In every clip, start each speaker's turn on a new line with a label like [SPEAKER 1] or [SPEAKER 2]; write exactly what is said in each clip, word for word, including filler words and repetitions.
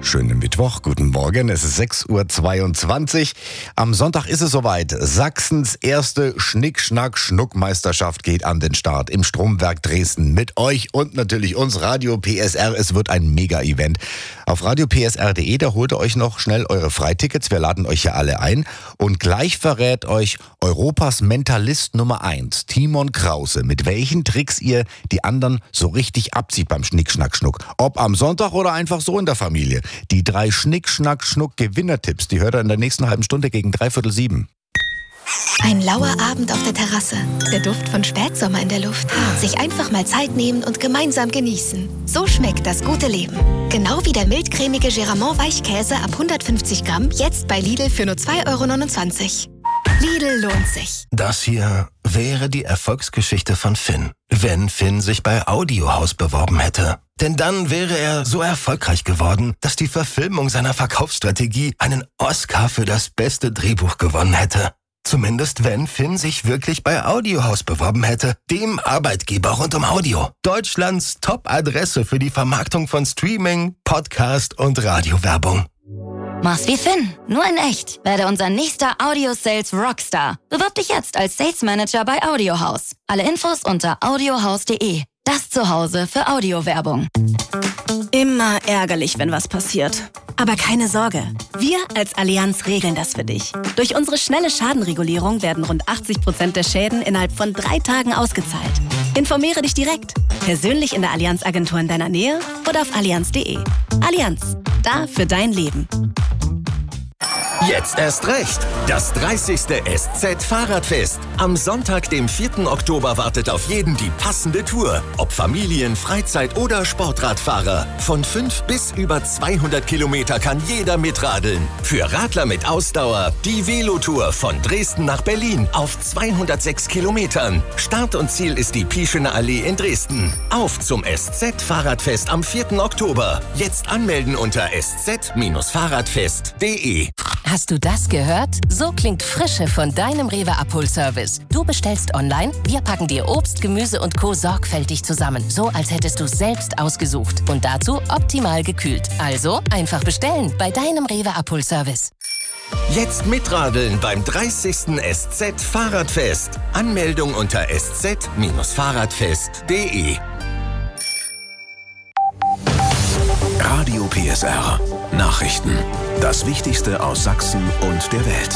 [SPEAKER 1] Schönen Mittwoch, guten Morgen, es ist sechs Uhr zweiundzwanzig. Am Sonntag ist es soweit. Sachsens erste Schnick-Schnack-Schnuck-Meisterschaft geht an den Start im Stromwerk Dresden mit euch und natürlich uns Radio P S R. Es wird ein Mega-Event. Auf radio p s r punkt d e, da holt ihr euch noch schnell eure Freitickets. Wir laden euch hier alle ein. Und gleich verrät euch Europas Mentalist Nummer eins, Timon Krause, mit welchen Tricks ihr die anderen so richtig abzieht beim Schnick-Schnack-Schnuck. Ob am Sonntag oder einfach so in der Familie. Die drei Schnick-Schnack-Schnuck-Gewinnertipps, die hört ihr in der nächsten halben Stunde gegen dreiviertel sieben.
[SPEAKER 2] Ein lauer Abend auf der Terrasse, der Duft von Spätsommer in der Luft. Sich einfach mal Zeit nehmen und gemeinsam genießen. So schmeckt das gute Leben. Genau wie der mildcremige Geramont Weichkäse ab hundertfünfzig Gramm, jetzt bei Lidl für nur zwei Euro neunundzwanzig. Lidl lohnt sich.
[SPEAKER 3] Das hier wäre die Erfolgsgeschichte von Finn, wenn Finn sich bei Audiohaus beworben hätte. Denn dann wäre er so erfolgreich geworden, dass die Verfilmung seiner Verkaufsstrategie einen Oscar für das beste Drehbuch gewonnen hätte. Zumindest wenn Finn sich wirklich bei Audiohaus beworben hätte, dem Arbeitgeber rund um Audio. Deutschlands Top-Adresse für die Vermarktung von Streaming, Podcast und Radiowerbung.
[SPEAKER 4] Mach's wie Finn, nur in echt. Werde unser nächster Audio-Sales Rockstar. Bewirb dich jetzt als Sales Manager bei Audiohaus. Alle Infos unter audiohaus punkt de. Das Zuhause für Audiowerbung.
[SPEAKER 5] Immer ärgerlich, wenn was passiert. Aber keine Sorge, wir als Allianz regeln das für dich. Durch unsere schnelle Schadenregulierung werden rund achtzig Prozent der Schäden innerhalb von drei Tagen ausgezahlt. Informiere dich direkt, persönlich in der Allianz-Agentur in deiner Nähe oder auf allianz punkt de. Allianz, da für dein Leben.
[SPEAKER 3] Jetzt erst recht. Das dreißigste S Z-Fahrradfest. Am Sonntag, dem vierten Oktober, wartet auf jeden die passende Tour. Ob Familien-, Freizeit- oder Sportradfahrer. Von fünf bis über zweihundert Kilometer kann jeder mitradeln. Für Radler mit Ausdauer die Velotour von Dresden nach Berlin auf zweihundertsechs Kilometern. Start und Ziel ist die Pieschener Allee in Dresden. Auf zum S Z-Fahrradfest am vierten Oktober. Jetzt anmelden unter s z fahrradfest punkt de.
[SPEAKER 6] Hast du das gehört? So klingt Frische von deinem Rewe Abholservice. Du bestellst online, wir packen dir Obst, Gemüse und Co. sorgfältig zusammen. So, als hättest du selbst ausgesucht. Und dazu optimal gekühlt. Also einfach bestellen bei deinem Rewe Abholservice.
[SPEAKER 3] Jetzt mitradeln beim dreißigsten S Z-Fahrradfest. Anmeldung unter s z fahrradfest punkt de.
[SPEAKER 7] Radio P S R. Nachrichten. Das Wichtigste aus Sachsen und der Welt.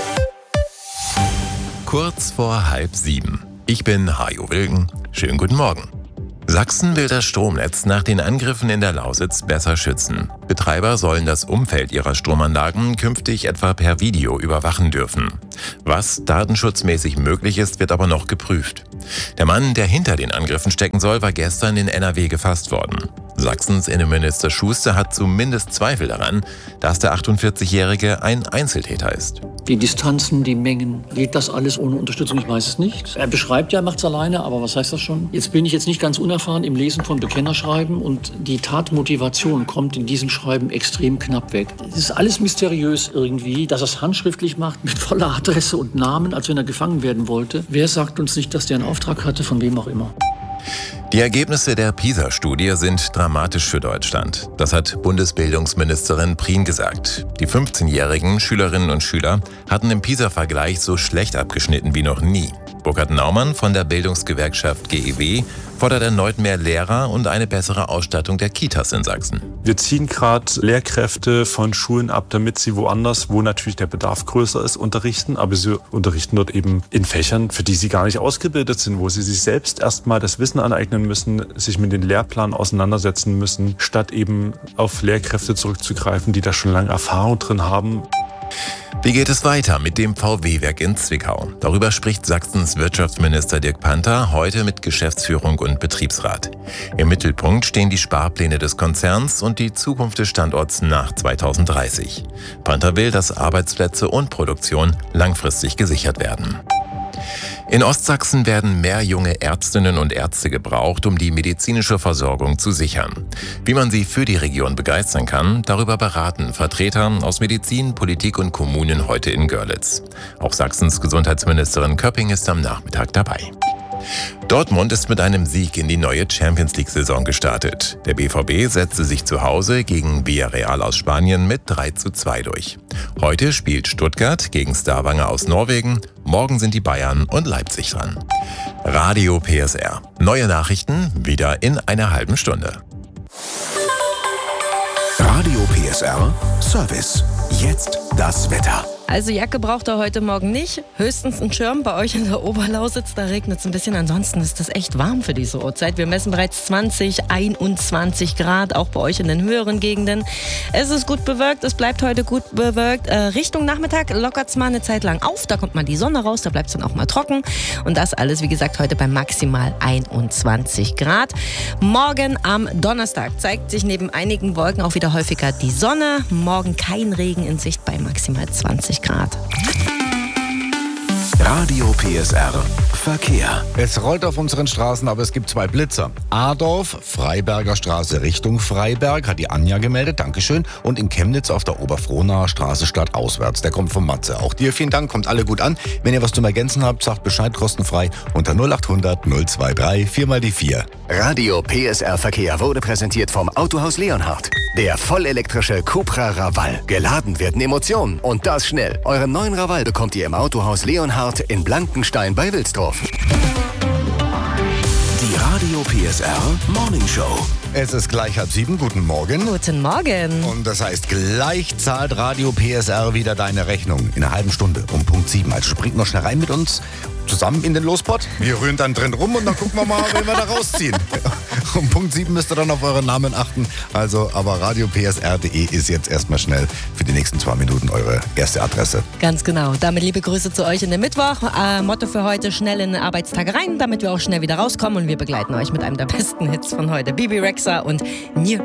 [SPEAKER 8] Kurz vor halb sieben. Ich bin Hajo Wilken. Schönen guten Morgen. Sachsen will das Stromnetz nach den Angriffen in der Lausitz besser schützen. Betreiber sollen das Umfeld ihrer Stromanlagen künftig etwa per Video überwachen dürfen. Was datenschutzmäßig möglich ist, wird aber noch geprüft. Der Mann, der hinter den Angriffen stecken soll, war gestern in N R W gefasst worden. Sachsens Innenminister Schuster hat zumindest Zweifel daran, dass der achtundvierzigjährige ein Einzeltäter ist.
[SPEAKER 9] Die Distanzen, die Mengen, geht das alles ohne Unterstützung? Ich weiß es nicht. Er beschreibt ja, macht es alleine, aber was heißt das schon? Jetzt bin ich jetzt nicht ganz unerfahren im Lesen von Bekennerschreiben und die Tatmotivation kommt in diesem Schreiben extrem knapp weg. Es ist alles mysteriös irgendwie, dass er es handschriftlich macht mit voller Adresse und Namen, als wenn er gefangen werden wollte. Wer sagt uns nicht, dass der einen Auftrag hatte, von wem auch immer?
[SPEAKER 8] Die Ergebnisse der PISA-Studie sind dramatisch für Deutschland. Das hat Bundesbildungsministerin Prien gesagt. Die fünfzehnjährigen Schülerinnen und Schüler hatten im PISA-Vergleich so schlecht abgeschnitten wie noch nie. Burkhard Naumann von der Bildungsgewerkschaft G E W fordert erneut mehr Lehrer und eine bessere Ausstattung der Kitas in Sachsen.
[SPEAKER 10] Wir ziehen gerade Lehrkräfte von Schulen ab, damit sie woanders, wo natürlich der Bedarf größer ist, unterrichten. Aber sie unterrichten dort eben in Fächern, für die sie gar nicht ausgebildet sind, wo sie sich selbst erstmal das Wissen aneignen müssen, sich mit den Lehrplänen auseinandersetzen müssen, statt eben auf Lehrkräfte zurückzugreifen, die da schon lange Erfahrung drin haben.
[SPEAKER 8] Wie geht es weiter mit dem V W-Werk in Zwickau? Darüber spricht Sachsens Wirtschaftsminister Dirk Panther heute mit Geschäftsführung und Betriebsrat. Im Mittelpunkt stehen die Sparpläne des Konzerns und die Zukunft des Standorts nach zweitausenddreißig. Panther will, dass Arbeitsplätze und Produktion langfristig gesichert werden. In Ostsachsen werden mehr junge Ärztinnen und Ärzte gebraucht, um die medizinische Versorgung zu sichern. Wie man sie für die Region begeistern kann, darüber beraten Vertreter aus Medizin, Politik und Kommunen heute in Görlitz. Auch Sachsens Gesundheitsministerin Köpping ist am Nachmittag dabei. Dortmund ist mit einem Sieg in die neue Champions-League-Saison gestartet. Der B V B setzte sich zu Hause gegen Villarreal aus Spanien mit drei zu zwei durch. Heute spielt Stuttgart gegen Stavanger aus Norwegen. Morgen sind die Bayern und Leipzig dran. Radio P S R. Neue Nachrichten wieder in einer halben Stunde.
[SPEAKER 7] Radio P S R Service. Jetzt das Wetter.
[SPEAKER 11] Also Jacke braucht er heute Morgen nicht, höchstens einen Schirm. Bei euch in der Oberlausitz, da regnet es ein bisschen. Ansonsten ist das echt warm für diese Uhrzeit. Wir messen bereits zwanzig, einundzwanzig Grad, auch bei euch in den höheren Gegenden. Es ist gut bewölkt, es bleibt heute gut bewölkt. Äh, Richtung Nachmittag lockert es mal eine Zeit lang auf, da kommt mal die Sonne raus, da bleibt es dann auch mal trocken. Und das alles, wie gesagt, heute bei maximal einundzwanzig Grad. Morgen am Donnerstag zeigt sich neben einigen Wolken auch wieder häufiger die Sonne. Morgen kein Regen in Sicht bei maximal zwanzig Grad.
[SPEAKER 7] Radio P S R Verkehr.
[SPEAKER 1] Es rollt auf unseren Straßen, aber es gibt zwei Blitzer. Adorf, Freiberger Straße Richtung Freiberg, hat die Anja gemeldet, Dankeschön. Und in Chemnitz auf der Oberfrohnaer Straße stadtauswärts. Der kommt von Matze. Auch dir vielen Dank, kommt alle gut an. Wenn ihr was zum Ergänzen habt, sagt Bescheid kostenfrei unter null acht hundert null zwei drei vier mal die vier.
[SPEAKER 3] Radio P S R Verkehr wurde präsentiert vom Autohaus Leonhardt. Der vollelektrische Cupra Raval. Geladen werden Emotionen und das schnell. Euren neuen Raval bekommt ihr im Autohaus Leonhardt in Blankenstein bei Wilsdorf.
[SPEAKER 7] Die Radio P S R Morning Show.
[SPEAKER 1] Es ist gleich halb sieben. Guten Morgen.
[SPEAKER 11] Guten Morgen.
[SPEAKER 1] Und das heißt, gleich zahlt Radio P S R wieder deine Rechnung. In einer halben Stunde um Punkt sieben. Also springt noch schnell rein mit uns zusammen in den Lospot. Wir rühren dann drin rum und dann gucken wir mal, wen wir da rausziehen. Um Punkt sieben müsst ihr dann auf euren Namen achten. Also, aber radio p s r punkt d e ist jetzt erstmal schnell für die nächsten zwei Minuten eure erste Adresse.
[SPEAKER 11] Ganz genau. Damit liebe Grüße zu euch in den Mittwoch. Äh, Motto für heute: schnell in den Arbeitstag rein, damit wir auch schnell wieder rauskommen. Und wir begleiten euch mit einem der besten Hits von heute. Bibi Rexha und New